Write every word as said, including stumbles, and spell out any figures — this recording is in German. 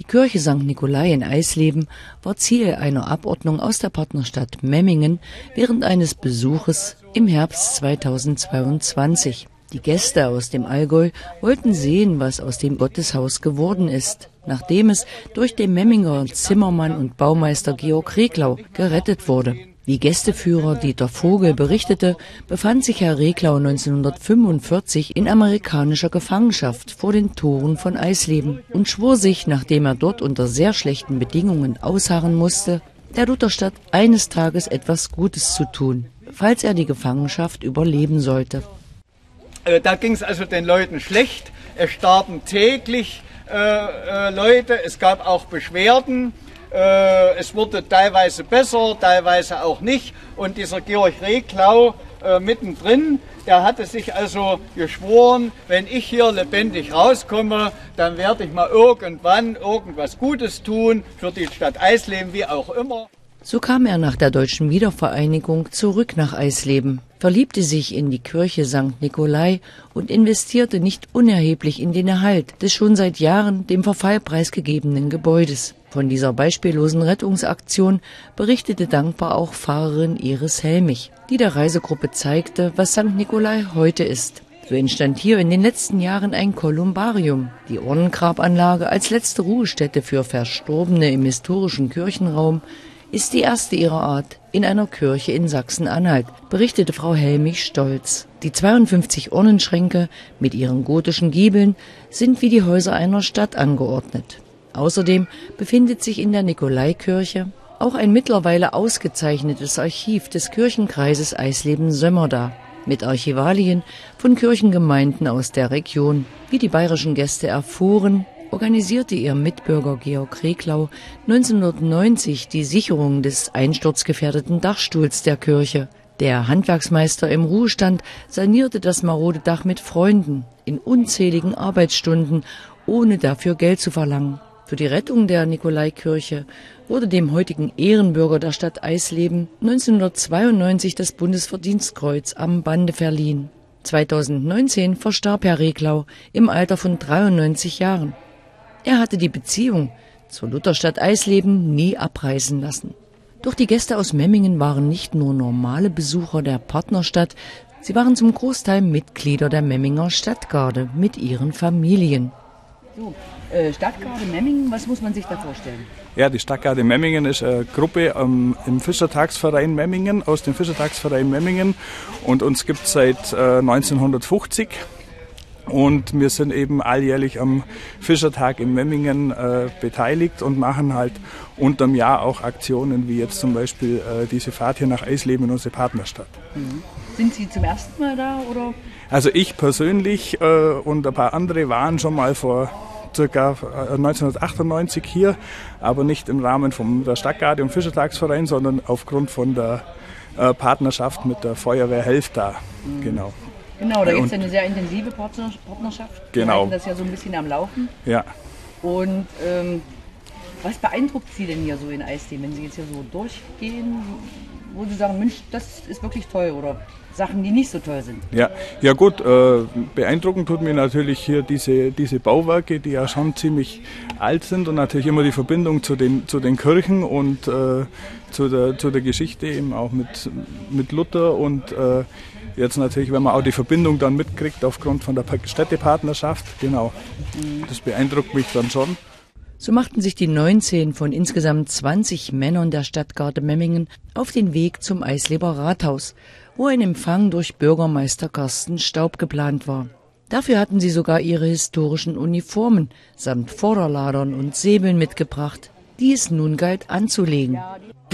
Kirche Sankt Nikolai in Eisleben war Ziel einer Abordnung aus der Partnerstadt Memmingen während eines Besuches im Herbst zweitausendzweiundzwanzig. Die Gäste aus dem Allgäu wollten sehen, was aus dem Gotteshaus geworden ist, nachdem es durch den Memminger Zimmermann und Baumeister Georg Reklau gerettet wurde. Wie Gästeführer Dieter Vogel berichtete, befand sich Herr Reklau neunzehnhundertfünfundvierzig in amerikanischer Gefangenschaft vor den Toren von Eisleben und schwor sich, nachdem er dort unter sehr schlechten Bedingungen ausharren musste, der Lutherstadt eines Tages etwas Gutes zu tun, falls er die Gefangenschaft überleben sollte. Da ging es also den Leuten schlecht, es starben täglich äh, äh, Leute, es gab auch Beschwerden. Äh, es wurde teilweise besser, teilweise auch nicht. Und dieser Georg Reklau äh, mittendrin, der hatte sich also geschworen, wenn ich hier lebendig rauskomme, dann werde ich mal irgendwann irgendwas Gutes tun für die Stadt Eisleben, wie auch immer. So kam er nach der deutschen Wiedervereinigung zurück nach Eisleben, verliebte sich in die Kirche Sankt Nikolai und investierte nicht unerheblich in den Erhalt des schon seit Jahren dem Verfall preisgegebenen Gebäudes. Von dieser beispiellosen Rettungsaktion berichtete dankbar auch Pfarrerin Iris Helmich, die der Reisegruppe zeigte, was Sankt Nikolai heute ist. So entstand hier in den letzten Jahren ein Kolumbarium, die Urnengrabanlage als letzte Ruhestätte für Verstorbene im historischen Kirchenraum, ist die erste ihrer Art in einer Kirche in Sachsen-Anhalt, berichtete Frau Helmich stolz. Die zweiundfünfzig Urnenschränke mit ihren gotischen Giebeln sind wie die Häuser einer Stadt angeordnet. Außerdem befindet sich in der Nikolaikirche auch ein mittlerweile ausgezeichnetes Archiv des Kirchenkreises Eisleben-Sömmerda mit Archivalien von Kirchengemeinden aus der Region. Wie die bayerischen Gäste erfuhren, organisierte ihr Mitbürger Georg Reklau neunzehnhundertneunzig die Sicherung des einsturzgefährdeten Dachstuhls der Kirche. Der Handwerksmeister im Ruhestand sanierte das marode Dach mit Freunden in unzähligen Arbeitsstunden, ohne dafür Geld zu verlangen. Für die Rettung der Nikolaikirche wurde dem heutigen Ehrenbürger der Stadt Eisleben neunzehnhundertzweiundneunzig das Bundesverdienstkreuz am Bande verliehen. zweitausendneunzehn verstarb Herr Reklau im Alter von dreiundneunzig Jahren. Er hatte die Beziehung zur Lutherstadt Eisleben nie abreißen lassen. Doch die Gäste aus Memmingen waren nicht nur normale Besucher der Partnerstadt, sie waren zum Großteil Mitglieder der Memminger Stadtgarde mit ihren Familien. So, äh, Stadtgarde Memmingen, was muss man sich da vorstellen? Ja, die Stadtgarde Memmingen ist eine Gruppe ähm, im Fischertagsverein Memmingen, aus dem Fischertagsverein Memmingen, und uns gibt es seit äh, neunzehnhundertfünfzig. Und wir sind eben alljährlich am Fischertag in Memmingen äh, beteiligt und machen halt unterm Jahr auch Aktionen, wie jetzt zum Beispiel äh, diese Fahrt hier nach Eisleben in unsere Partnerstadt. Mhm. Sind Sie zum ersten Mal da, oder? Also ich persönlich äh, und ein paar andere waren schon mal vor circa neunzehnhundertachtundneunzig hier, aber nicht im Rahmen von der Stadtgarde und Fischertagsverein, sondern aufgrund von der äh, Partnerschaft mit der Feuerwehr Helft da. Mhm. Genau. Genau, da gibt es eine sehr intensive Partnerschaft. Genau. Wir halten das ja so ein bisschen am Laufen. Ja. Und ähm, was beeindruckt Sie denn hier so in Eisleben, wenn Sie jetzt hier so durchgehen, wo Sie sagen, Mensch, das ist wirklich toll, oder Sachen, die nicht so toll sind? Ja, ja gut, äh, beeindruckend tut mir natürlich hier diese, diese Bauwerke, die ja schon ziemlich alt sind, und natürlich immer die Verbindung zu den, zu den Kirchen und äh, zu, der, zu der Geschichte eben auch mit, mit Luther, und äh, jetzt natürlich, wenn man auch die Verbindung dann mitkriegt aufgrund von der Städtepartnerschaft, genau, das beeindruckt mich dann schon. So machten sich die neunzehn von insgesamt zwanzig Männern der Stadtgarde Memmingen auf den Weg zum Eisleber Rathaus, wo ein Empfang durch Bürgermeister Carsten Staub geplant war. Dafür hatten sie sogar ihre historischen Uniformen samt Vorderladern und Säbeln mitgebracht, die es nun galt anzulegen.